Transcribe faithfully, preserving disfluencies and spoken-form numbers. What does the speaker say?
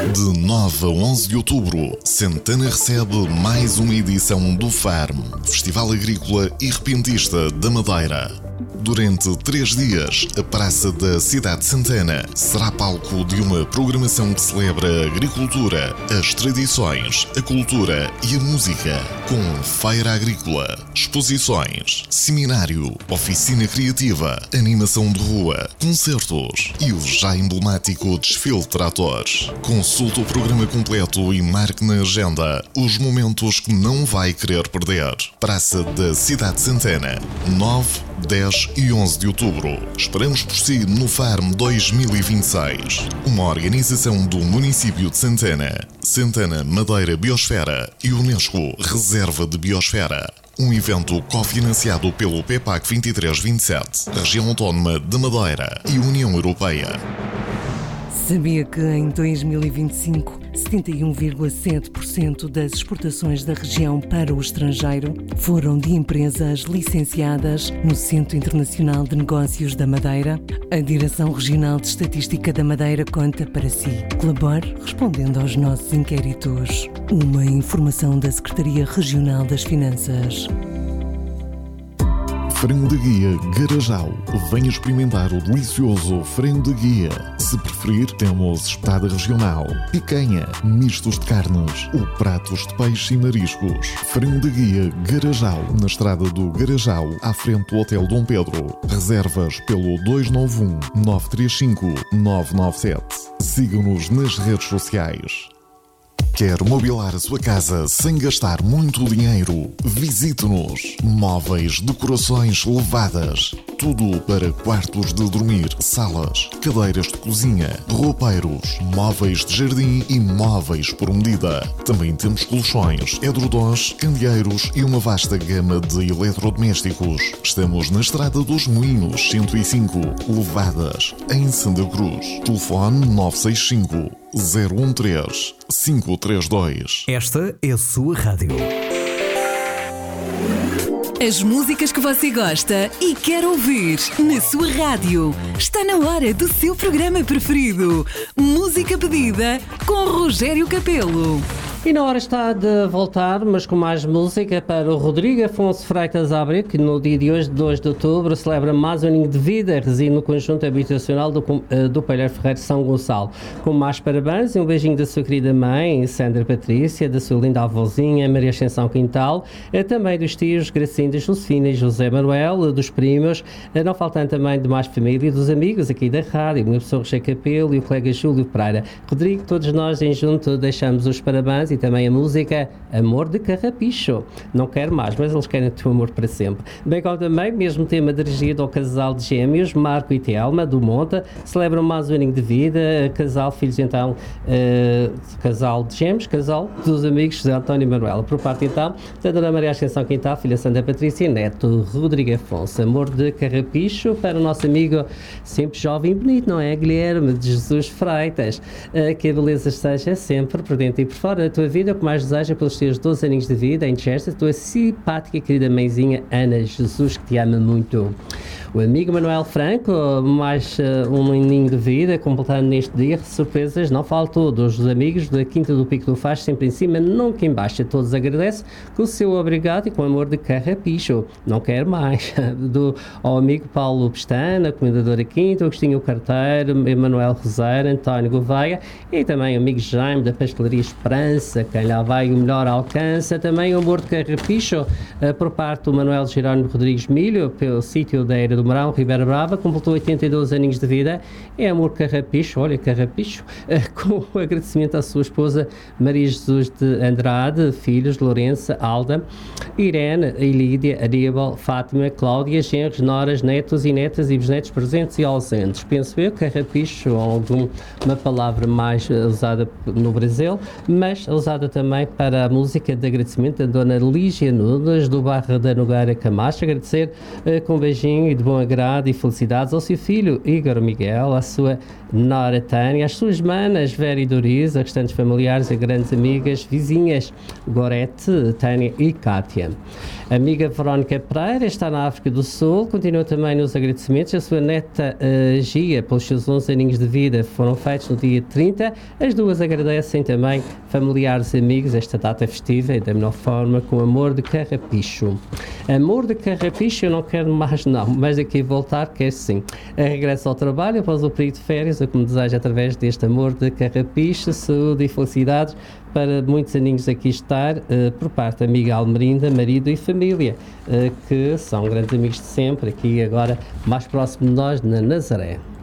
De nove a onze de outubro, Santana recebe mais uma edição do Farm, Festival Agrícola e Repentista da Madeira. Durante três dias, a Praça da Cidade de Santana será palco de uma programação que celebra a agricultura, as tradições, a cultura e a música, com feira agrícola, exposições, seminário, oficina criativa, animação de rua, concertos e o já emblemático desfile de tratores. Consulte o programa completo e marque na agenda os momentos que não vai querer perder. Praça da Cidade de Santana, nove, dez e onze de outubro. Esperamos por si no Farm dois mil e vinte e seis. Uma organização do município de Santana, Santana Madeira Biosfera e Unesco Reserva de Biosfera. Um evento cofinanciado pelo P E P A C vinte e três vinte e sete, Região Autónoma de Madeira e União Europeia. Sabia que em dois mil e vinte e cinco, setenta e um vírgula sete por cento das exportações da região para o estrangeiro foram de empresas licenciadas no Centro Internacional de Negócios da Madeira? A Direção Regional de Estatística da Madeira conta para si. Colabore respondendo aos nossos inquéritos. Uma informação da Secretaria Regional das Finanças. Frango de Guia Garajal. Venha experimentar o delicioso frango de guia. Se preferir, temos espetada regional, picanha, mistos de carnes ou pratos de peixe e mariscos. Frango de Guia Garajal, na estrada do Garajal, à frente do Hotel Dom Pedro. Reservas pelo dois nove um, nove três cinco, nove nove sete. Siga-nos nas redes sociais. Quer mobilar a sua casa sem gastar muito dinheiro? Visite-nos. Móveis, decorações levadas. Tudo para quartos de dormir, salas, cadeiras de cozinha, roupeiros, móveis de jardim e móveis por medida. Também temos colchões, edredons, candeeiros e uma vasta gama de eletrodomésticos. Estamos na Estrada dos Moinhos cento e cinco, Levadas, em Santa Cruz. Telefone nove seis cinco, zero um três, cinco três dois. Esta é a sua rádio. As músicas que você gosta e quer ouvir na sua rádio. Está na hora do seu programa preferido. Música pedida com Rogério Capelo. E na hora está de voltar, mas com mais música, para o Rodrigo Afonso Freitas Abreu, que no dia de hoje, dois de outubro, celebra mais um aninho de vida, reside no conjunto habitacional do, do Palheiro Ferreiro São Gonçalo. Com mais parabéns e um beijinho da sua querida mãe, Sandra Patrícia, da sua linda avózinha, Maria Ascensão Quintal, também dos tios Gracinda, Josefina e José Manuel, dos primos, não faltando também de mais família e dos amigos aqui da rádio, o meu professor Rogério Capelo e o colega Júlio Pereira. Rodrigo, todos nós em junto deixamos os parabéns e também a música Amor de Carrapicho. Não quero mais, mas eles querem o teu amor para sempre. Bem como também, mesmo tema dirigido ao casal de gêmeos, Marco e Telma, do Monta, celebram mais um aninho de vida, casal, filhos então, uh, casal de gêmeos, casal dos amigos José António e Manuela. Por parte então, da Dona Maria Ascensão Quintal, filha Santa Patrícia e neto Rodrigo Afonso. Amor de Carrapicho para o nosso amigo sempre jovem e bonito, não é? Guilherme de Jesus Freitas. Uh, que a beleza esteja sempre por dentro e por fora da tua vida, o que mais deseja pelos teus doze aninhos de vida, em gesta, a tua simpática e querida mãezinha Ana Jesus, que te ama muito. O amigo Manuel Franco, mais uh, um aninho de vida, completando neste dia, surpresas não faltou. Dos amigos da Quinta do Pico do Faz, sempre em cima, nunca em baixo. A todos agradece com o seu obrigado e com o amor de Carrapicho. Não quero mais. Do, ao amigo Paulo Pestana, comendadora Quinta, Agostinho Carteiro, Emanuel Rosário, António Gouveia e também o amigo Jaime da Pastelaria Esperança, quem lá vai o melhor alcança. Também o amor de Carrapicho uh, por parte do Manuel Jerónimo Rodrigues Milho, pelo sítio da Era do Mourão, Ribeira Brava, completou oitenta e dois aninhos de vida. É amor Carrapicho, olha Carrapicho, uh, com o agradecimento à sua esposa Maria Jesus de Andrade, filhos Lourença, Alda, Irene, Ilídia, Aníbal, Fátima, Cláudia, genros, noras, netos e netas e bisnetos presentes e ausentes. Penso eu, Carrapicho, alguma palavra mais usada no Brasil, mas usada também para a música de agradecimento da Dona Lígia Nunes, do bairro da Nogueira Camacho, agradecer uh, com um beijinho e de bom agrado e felicidades ao seu filho Igor Miguel, à sua nora Tânia, às suas manas Vera e Doriz, a restantes familiares e grandes amigas, vizinhas Gorete, Tânia e Cátia. A amiga Verónica Pereira está na África do Sul, continua também nos agradecimentos. A sua neta uh, Gia, pelos seus onze aninhos de vida, foram feitos no dia trinta. As duas agradecem também familiares e amigos esta data festiva e da melhor forma, com amor de carrapicho. Amor de carrapicho, eu não quero mais não, mas aqui voltar, quero sim. A regresso ao trabalho, após o período de férias, eu como desejo através deste amor de carrapicho, saúde e felicidades para muitos aninhos aqui estar, uh, por parte da amiga Almerinda, marido e família, uh, que são grandes amigos de sempre, aqui agora mais próximo de nós, na Nazaré.